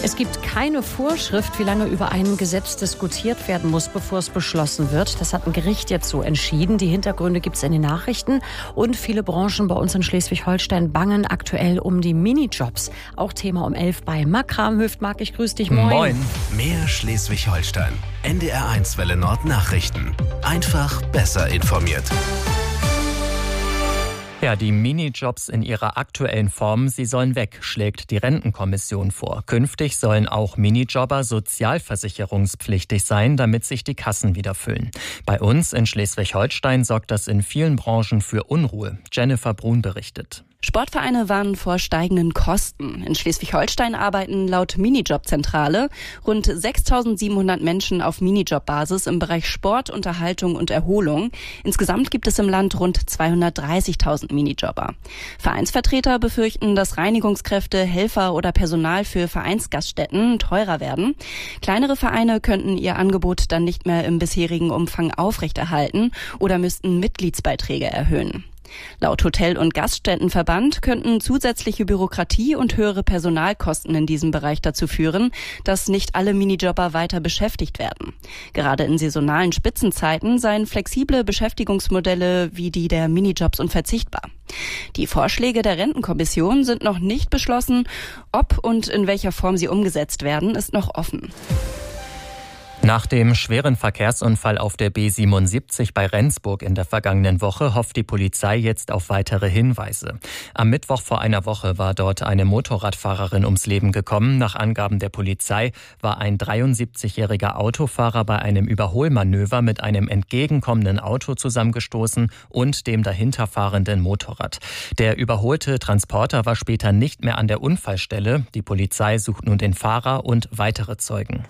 Es gibt keine Vorschrift, wie lange über ein Gesetz diskutiert werden muss, bevor es beschlossen wird. Das hat ein Gericht jetzt so entschieden. Die Hintergründe gibt es in den Nachrichten. Und viele Branchen bei uns in Schleswig-Holstein bangen aktuell um die Minijobs. Auch Thema um 11 bei Marc Kramhöft. Marc, ich grüße dich. Moin. Moin. Mehr Schleswig-Holstein. NDR1 Welle Nord Nachrichten. Einfach besser informiert. Ja, die Minijobs in ihrer aktuellen Form, sie sollen weg, schlägt die Rentenkommission vor. Künftig sollen auch Minijobber sozialversicherungspflichtig sein, damit sich die Kassen wieder füllen. Bei uns in Schleswig-Holstein sorgt das in vielen Branchen für Unruhe. Jennifer Brun berichtet. Sportvereine warnen vor steigenden Kosten. In Schleswig-Holstein arbeiten laut Minijobzentrale rund 6.700 Menschen auf Minijobbasis im Bereich Sport, Unterhaltung und Erholung. Insgesamt gibt es im Land rund 230.000 Minijobber. Vereinsvertreter befürchten, dass Reinigungskräfte, Helfer oder Personal für Vereinsgaststätten teurer werden. Kleinere Vereine könnten ihr Angebot dann nicht mehr im bisherigen Umfang aufrechterhalten oder müssten Mitgliedsbeiträge erhöhen. Laut Hotel- und Gaststättenverband könnten zusätzliche Bürokratie und höhere Personalkosten in diesem Bereich dazu führen, dass nicht alle Minijobber weiter beschäftigt werden. Gerade in saisonalen Spitzenzeiten seien flexible Beschäftigungsmodelle wie die der Minijobs unverzichtbar. Die Vorschläge der Rentenkommission sind noch nicht beschlossen. Ob und in welcher Form sie umgesetzt werden, ist noch offen. Nach dem schweren Verkehrsunfall auf der B77 bei Rendsburg in der vergangenen Woche hofft die Polizei jetzt auf weitere Hinweise. Am Mittwoch vor einer Woche war dort eine Motorradfahrerin ums Leben gekommen. Nach Angaben der Polizei war ein 73-jähriger Autofahrer bei einem Überholmanöver mit einem entgegenkommenden Auto zusammengestoßen und dem dahinterfahrenden Motorrad. Der überholte Transporter war später nicht mehr an der Unfallstelle. Die Polizei sucht nun den Fahrer und weitere Zeugen.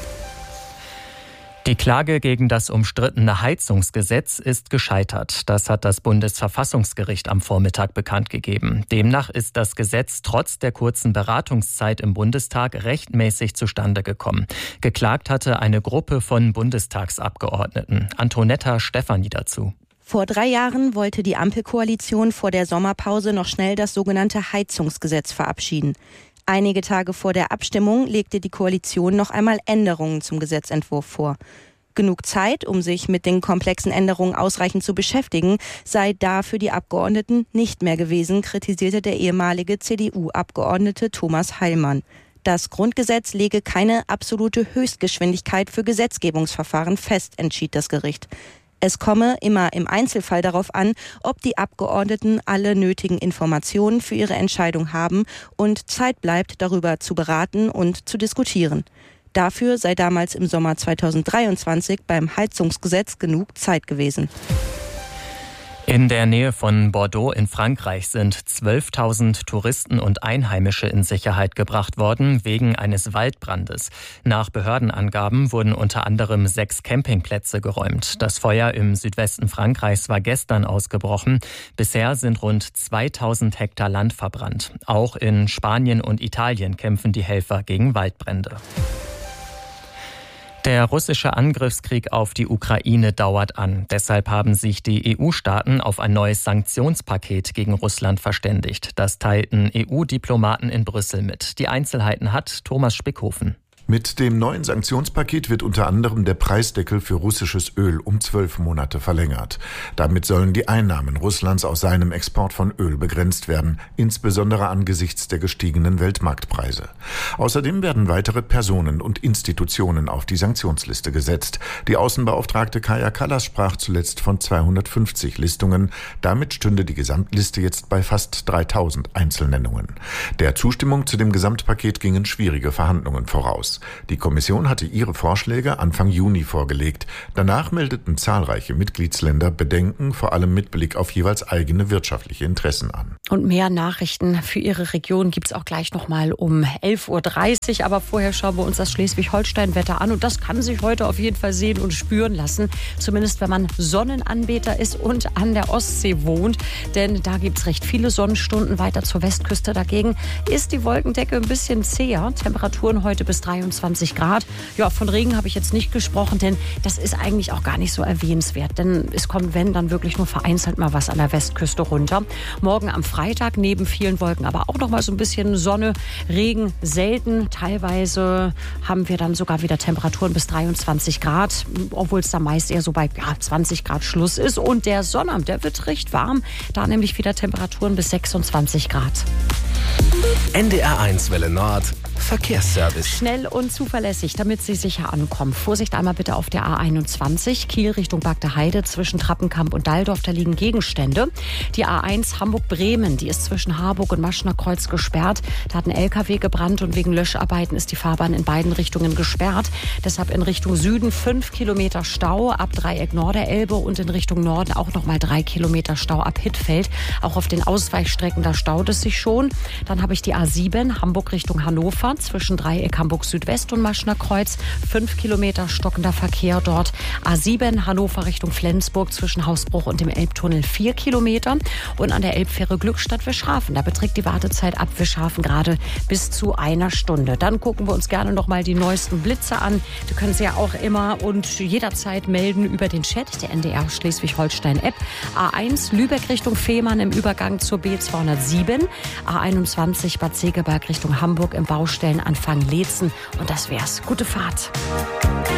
Die Klage gegen das umstrittene Heizungsgesetz ist gescheitert. Das hat das Bundesverfassungsgericht am Vormittag bekannt gegeben. Demnach ist das Gesetz trotz der kurzen Beratungszeit im Bundestag rechtmäßig zustande gekommen. Geklagt hatte eine Gruppe von Bundestagsabgeordneten. Antonetta Stefani dazu. Vor 3 Jahren wollte die Ampelkoalition vor der Sommerpause noch schnell das sogenannte Heizungsgesetz verabschieden. Einige Tage vor der Abstimmung legte die Koalition noch einmal Änderungen zum Gesetzentwurf vor. Genug Zeit, um sich mit den komplexen Änderungen ausreichend zu beschäftigen, sei da für die Abgeordneten nicht mehr gewesen, kritisierte der ehemalige CDU-Abgeordnete Thomas Heilmann. Das Grundgesetz lege keine absolute Höchstgeschwindigkeit für Gesetzgebungsverfahren fest, entschied das Gericht. Es komme immer im Einzelfall darauf an, ob die Abgeordneten alle nötigen Informationen für ihre Entscheidung haben und Zeit bleibt, darüber zu beraten und zu diskutieren. Dafür sei damals im Sommer 2023 beim Heizungsgesetz genug Zeit gewesen. In der Nähe von Bordeaux in Frankreich sind 12.000 Touristen und Einheimische in Sicherheit gebracht worden wegen eines Waldbrandes. Nach Behördenangaben wurden unter anderem 6 Campingplätze geräumt. Das Feuer im Südwesten Frankreichs war gestern ausgebrochen. Bisher sind rund 2.000 Hektar Land verbrannt. Auch in Spanien und Italien kämpfen die Helfer gegen Waldbrände. Der russische Angriffskrieg auf die Ukraine dauert an. Deshalb haben sich die EU-Staaten auf ein neues Sanktionspaket gegen Russland verständigt. Das teilten EU-Diplomaten in Brüssel mit. Die Einzelheiten hat Thomas Spickhofen. Mit dem neuen Sanktionspaket wird unter anderem der Preisdeckel für russisches Öl um 12 Monate verlängert. Damit sollen die Einnahmen Russlands aus seinem Export von Öl begrenzt werden, insbesondere angesichts der gestiegenen Weltmarktpreise. Außerdem werden weitere Personen und Institutionen auf die Sanktionsliste gesetzt. Die Außenbeauftragte Kaja Kallas sprach zuletzt von 250 Listungen. Damit stünde die Gesamtliste jetzt bei fast 3.000 Einzelnennungen. Der Zustimmung zu dem Gesamtpaket gingen schwierige Verhandlungen voraus. Die Kommission hatte ihre Vorschläge Anfang Juni vorgelegt. Danach meldeten zahlreiche Mitgliedsländer Bedenken, vor allem mit Blick auf jeweils eigene wirtschaftliche Interessen an. Und mehr Nachrichten für Ihre Region gibt es auch gleich nochmal um 11.30 Uhr. Aber vorher schauen wir uns das Schleswig-Holstein-Wetter an. Und das kann sich heute auf jeden Fall sehen und spüren lassen. Zumindest wenn man Sonnenanbeter ist und an der Ostsee wohnt. Denn da gibt es recht viele Sonnenstunden. Weiter zur Westküste dagegen ist die Wolkendecke ein bisschen zäher. Temperaturen heute bis 23 22 Grad. Ja, von Regen habe ich jetzt nicht gesprochen, denn das ist eigentlich auch gar nicht so erwähnenswert. Denn es kommt, wenn, dann wirklich nur vereinzelt mal was an der Westküste runter. Morgen am Freitag neben vielen Wolken aber auch noch mal so ein bisschen Sonne, Regen selten. Teilweise haben wir dann sogar wieder Temperaturen bis 23 Grad, obwohl es da meist eher so bei 20 Grad Schluss ist. Und der Sonnabend, der wird recht warm. Da nämlich wieder Temperaturen bis 26 Grad. NDR1 Welle Nord Verkehrsservice. Schnell und zuverlässig, damit Sie sicher ankommen. Vorsicht einmal bitte auf der A21, Kiel Richtung Bagde Heide zwischen Trappenkamp und Dalldorf, da liegen Gegenstände. Die A1 Hamburg-Bremen, die ist zwischen Harburg und Maschner Kreuz gesperrt. Da hat ein LKW gebrannt und wegen Löscharbeiten ist die Fahrbahn in beiden Richtungen gesperrt. Deshalb in Richtung Süden 5 Kilometer Stau ab Dreieck Norderelbe und in Richtung Norden auch noch mal 3 Kilometer Stau ab Hittfeld. Auch auf den Ausweichstrecken, da staut es sich schon. Dann habe ich die A7 Hamburg Richtung Hannover zwischen Dreieck Hamburg Südwest und Maschner Kreuz. 5 Kilometer stockender Verkehr dort. A7 Hannover Richtung Flensburg zwischen Hausbruch und dem Elbtunnel 4 Kilometer. Und an der Elbfähre Glückstadt-Wischhafen, da beträgt die Wartezeit ab Wischhafen gerade bis zu 1 Stunde. Dann gucken wir uns gerne noch mal die neuesten Blitze an. Die können Sie ja auch immer und jederzeit melden über den Chat der NDR Schleswig-Holstein-App. A1 Lübeck Richtung Fehmarn im Übergang zur B207. A21 Bad Segeberg Richtung Hamburg im Baustellenanfang Leetzen. Und das wär's. Gute Fahrt.